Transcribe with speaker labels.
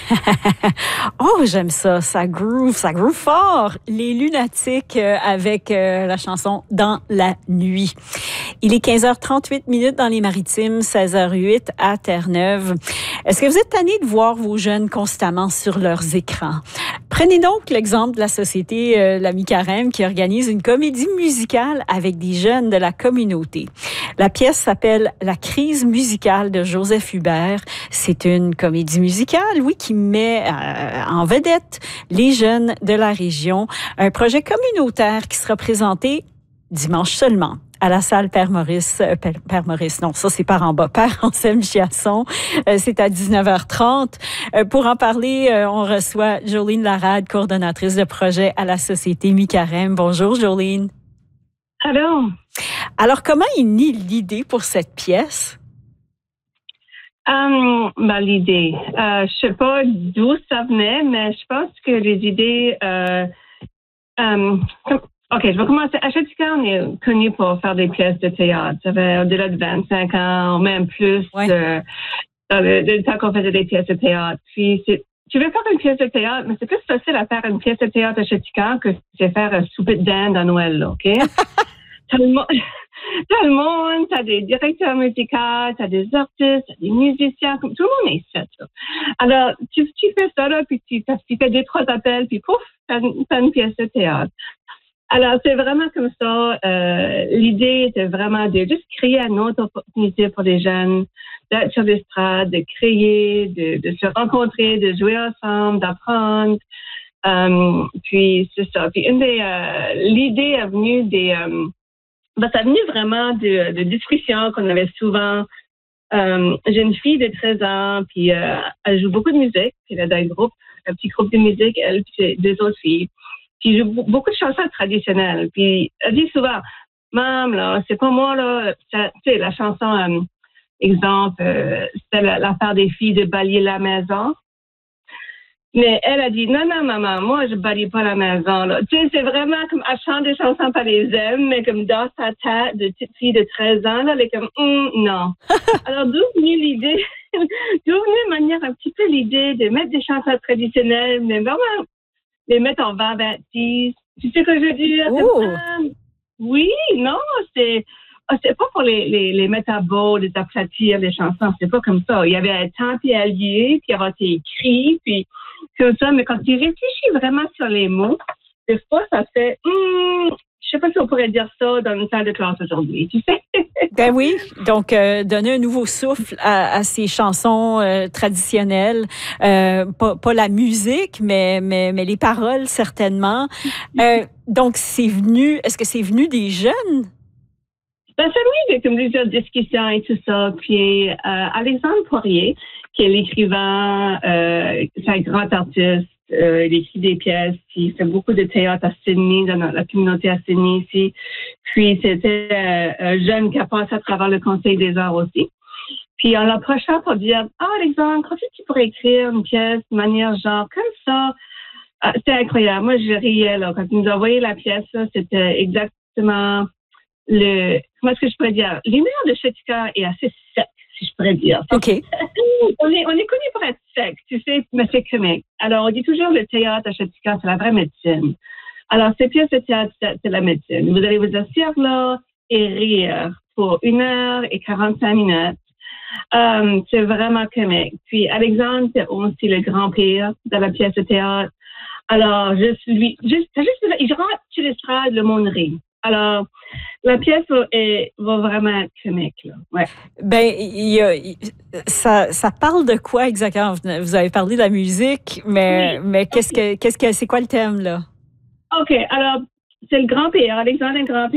Speaker 1: Oh, j'aime ça. Ça groove fort. Les Lunatiques avec la chanson Dans la nuit. Il est 15h38 dans les Maritimes, 16h08 à Terre-Neuve. Est-ce que vous êtes tannés de voir vos jeunes constamment sur leurs écrans? Prenez donc l'exemple de la société La Mi-Carême qui organise une comédie musicale avec des jeunes de la communauté. La pièce s'appelle La crise musicale de Joseph Hubert. C'est une comédie musicale, oui, qui met en vedette les jeunes de la région. Un projet communautaire qui sera présenté dimanche seulement à la salle Père Maurice, non, ça c'est par en bas, Père Anselme Chiasson, c'est à 19h30. Pour en parler, on reçoit Jolene Larade, coordonnatrice de projet à la Société Mi-Carême. Bonjour Jolene.
Speaker 2: Allô.
Speaker 1: Alors, comment est née l'idée pour cette pièce?
Speaker 2: L'idée, je sais pas d'où ça venait, mais je pense que les idées... OK, je vais commencer. À Châteauguay, on est connu pour faire des pièces de théâtre. Ça fait au-delà de 25 ans, même plus, le temps qu'on faisait des pièces de théâtre. Puis, tu veux faire une pièce de théâtre, mais c'est plus facile à faire une pièce de théâtre à Châteauguay que de faire un souper de dinde à Noël, là, OK? T'as le monde, t'as des directeurs musicaux, t'as des artistes, t'as des musiciens, tout le monde est fait, là. Alors, tu fais ça, là, puis tu fais 2-3 appels, puis pouf, t'as une pièce de théâtre. Alors, c'est vraiment comme ça. L'idée était vraiment de juste créer une autre opportunité pour les jeunes d'être sur l'estrade, de créer, de se rencontrer, de jouer ensemble, d'apprendre. Puis, c'est ça. Puis, l'idée est venue ça est venu vraiment de discussions qu'on avait souvent. J'ai une fille de 13 ans, puis elle joue beaucoup de musique. Puis elle a un petit groupe de musique, elle, puis 2 autres filles. Puis elle joue beaucoup de chansons traditionnelles. Puis elle dit souvent, Maman, là, c'est pas moi, là. Tu sais, la chanson, exemple, c'était l'affaire des filles de balayer la maison. Mais elle a dit, non, maman, moi, je balaye pas la maison, là. Tu sais, c'est vraiment comme, elle chante des chansons par les aime, mais comme dans sa tête de petite fille de 13 ans, là, elle est comme, non. Alors, d'où venue l'idée, de manière un petit peu l'idée de mettre des chansons traditionnelles, mais vraiment les mettre en baptiste. Tu sais ce que je veux dire? Oui, non, c'est pas pour les mettre à beau, les aplatir, les chansons. C'est pas comme ça. Il y avait un temps puis un lieu, puis il y avait été écrit, puis comme ça. Mais quand tu réfléchis vraiment sur les mots, des fois, ça fait, je sais pas si on pourrait dire ça dans une salle de classe aujourd'hui, tu sais.
Speaker 1: Ben oui, donc donner un nouveau souffle à ces chansons traditionnelles, pas la musique, mais les paroles certainement. Donc est-ce que c'est venu des jeunes?
Speaker 2: Ça oui, comme plusieurs discussions et tout ça. Puis Alexandre Poirier, qui est l'écrivain, c'est un grand artiste. Il écrit des pièces, il fait beaucoup de théâtre à Sydney, dans la communauté à Sydney ici. Puis c'était un jeune qui a passé à travers le Conseil des arts aussi. Puis en l'approchant pour dire, Alexandre, crois-tu que tu pourrais écrire une pièce de manière genre comme ça? C'était incroyable. Moi, je riais, là. Quand il nous a envoyé la pièce, là, c'était exactement comment est-ce que je pourrais dire? L'humeur de Châteauguay est assez sec, si je pourrais dire.
Speaker 1: OK.
Speaker 2: On est connu pour être sec, tu sais, mais c'est comique. Alors, on dit toujours le théâtre à Châteauguay, c'est la vraie médecine. Alors, ces pièces de théâtre, c'est la médecine. Vous allez vous asseoir là et rire pour 1h45. C'est vraiment comique. Puis, Alexandre, c'est aussi le grand-père de la pièce de théâtre. Alors, il rentre sur l'estrade, le monde rit. Alors, la pièce va vraiment être comique, là. Ouais.
Speaker 1: Ben, ça parle de quoi exactement? Vous avez parlé de la musique, mais c'est quoi le thème, là?
Speaker 2: OK, alors, c'est le grand-père, Alexandre le grand-père.